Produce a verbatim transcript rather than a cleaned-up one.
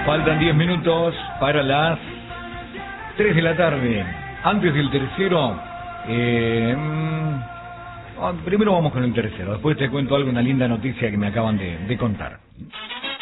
Faltan diez minutos para las tres de la tarde. Antes del tercero, eh, primero vamos con el tercero. Después te cuento algo, una linda noticia que me acaban de, de contar.